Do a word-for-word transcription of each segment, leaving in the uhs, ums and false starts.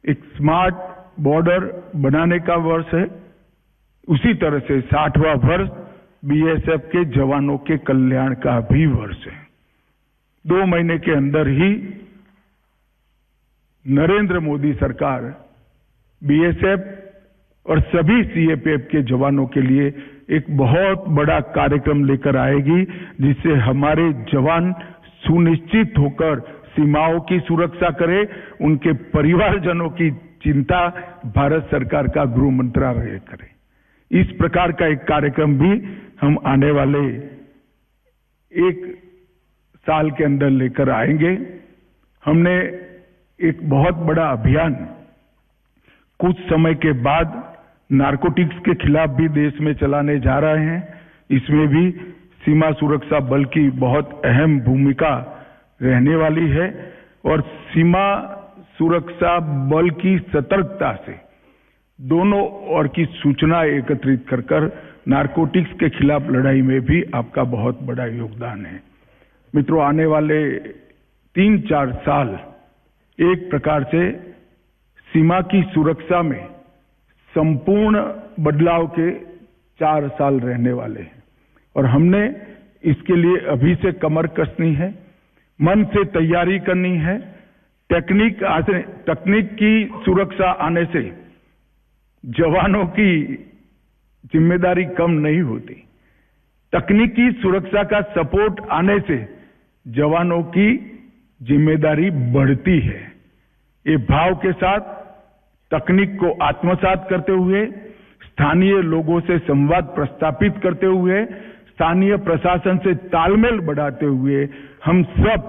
एक smart border बनाने का वर्ष है, उसी तरह से साठवां वर्ष बीएसएफ के जवानों के कल्याण का भी वर्ष है। दो महीने के अंदर ही नरेंद्र मोदी सरकार बीएसएफ और सभी सीएपीएफ के जवानों के लिए एक बहुत बड़ा कार्यक्रम लेकर आएगी, जिससे हमारे जवान सुनिश्चित होकर सीमाओं की सुरक्षा करें। उनके परिवारजनों की चिंता भारत सरकार का गृह मंत्रालय करे। इस प्रकार का एक कार्यक्रम भी हम आने वाले एक साल के अंदर लेकर आएंगे। हमने एक बहुत बड़ा अभियान कुछ समय के बाद नारकोटिक्स के खिलाफ भी देश में चलाने जा रहे हैं। इसमें भी सीमा सुरक्षा बल की बहुत अहम भूमिका रहने वाली है और सीमा सुरक्षा बल की सतर्कता से दोनों ओर की सूचना एकत्रित कर कर नारकोटिक्स के खिलाफ लड़ाई में भी आपका बहुत बड़ा योगदान है। मित्रों, आने वाले तीन चार साल एक प्रकार से सीमा की सुरक्षा में संपूर्ण बदलाव के चार साल रहने वाले हैं और हमने इसके लिए अभी से कमर कसनी है, मन से तैयारी करनी है। टेक्निक तकनीक की सुरक्षा आने से जवानों की जिम्मेदारी कम नहीं होती। तकनीकी सुरक्षा का सपोर्ट आने से जवानों की जिम्मेदारी बढ़ती है। ये भाव के साथ तकनीक को आत्मसात करते हुए, स्थानीय लोगों से संवाद प्रस्तापित करते हुए, स्थानीय प्रशासन से तालमेल बढ़ाते हुए हम सब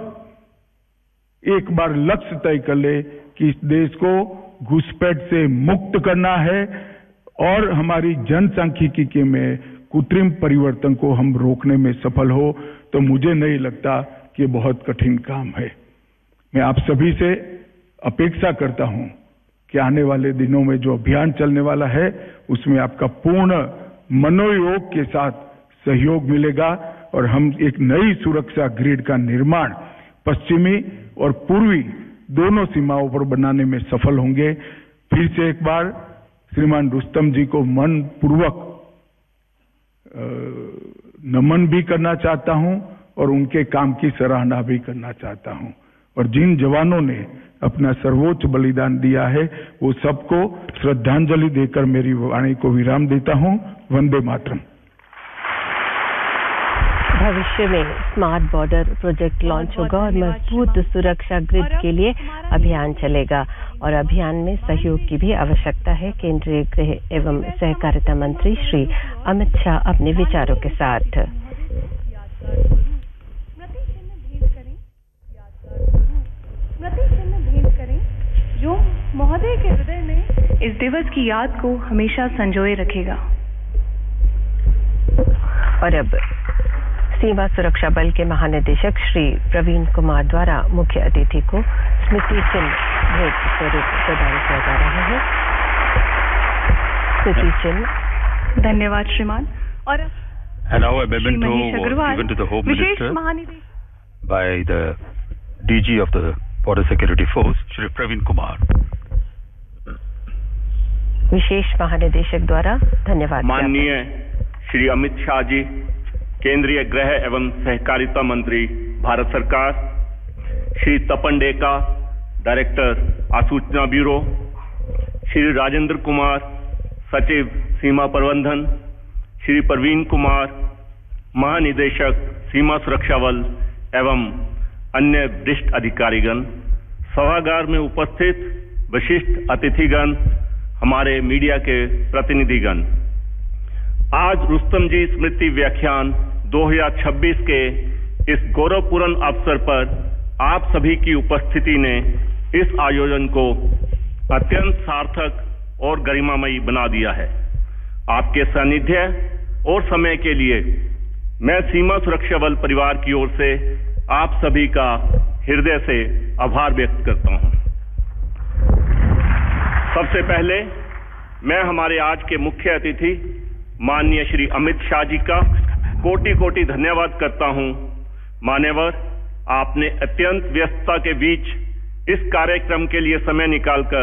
एक बार लक्ष्य तय कर ले कि इस देश को घुसपैठ से मुक्त करना है और हमारी जनसांख्यिकी में कृत्रिम परिवर्तन को हम रोकने में सफल हो, तो मुझे नहीं लगता कि ये बहुत कठिन काम है। मैं आप सभी से अपेक्षा करता हूं कि आने वाले दिनों में जो अभियान चलने वाला है उसमें आपका पूर्ण मनोयोग के साथ सहयोग मिलेगा और हम एक नई सुरक्षा ग्रिड का निर्माण पश्चिमी और पूर्वी दोनों सीमाओं पर बनाने में सफल होंगे। फिर से एक बार श्रीमान रुस्तम जी को मन पूर्वक नमन भी करना चाहता हूं और उनके काम की सराहना भी करना चाहता हूं और जिन जवानों ने अपना सर्वोच्च बलिदान दिया है वो सबको श्रद्धांजलि देकर मेरी वाणी को विराम देता हूं। वंदे मातरम। भविष्य में स्मार्ट बॉर्डर प्रोजेक्ट लॉन्च होगा और मजबूत सुरक्षा ग्रिड के लिए अभियान चलेगा और अभियान में सहयोग की भी आवश्यकता है। केंद्रीय गृह एवं सहकारिता मंत्री श्री अमित शाह अपने विचारों के साथ। जो महोदय के हृदय में इस दिवस की याद को हमेशा संजोए रखेगा। और अब सीमा सुरक्षा बल के महानिदेशक श्री प्रवीण कुमार द्वारा मुख्य अतिथि को स्मृति चिन्ह भेंट स्वरूप प्रदान किया जा रहा है। स्मृति चिन्ह। धन्यवाद श्रीमान। और And now a memento was given to the Home Minister by the D G of the Border Security Force, Shri Praveen Kumar. विशेष महानिदेशक द्वारा धन्यवाद। माननीय श्री अमित शाह जी, केंद्रीय गृह एवं सहकारिता मंत्री भारत सरकार, श्री तपन डेका, डायरेक्टर आसूचना ब्यूरो, श्री राजेंद्र कुमार, सचिव सीमा प्रबंधन, श्री प्रवीण कुमार, महानिदेशक सीमा सुरक्षा बल एवं अन्य वरिष्ठ अधिकारीगण, सभागार में उपस्थित विशिष्ट अतिथिगण, हमारे मीडिया के प्रतिनिधिगण, आज रुस्तम जी स्मृति व्याख्यान दो हज़ार छब्बीस के इस गौरवपूर्ण अवसर पर आप सभी की उपस्थिति ने इस आयोजन को अत्यंत सार्थक और गरिमामयी बना दिया है। आपके सानिध्य और समय के लिए मैं सीमा सुरक्षा बल परिवार की ओर से आप सभी का हृदय से आभार व्यक्त करता हूं। सबसे पहले मैं हमारे आज के मुख्य अतिथि माननीय श्री अमित शाह जी का कोटि कोटि धन्यवाद करता हूं। मान्यवर, आपने अत्यंत व्यस्तता के बीच इस कार्यक्रम के लिए समय निकालकर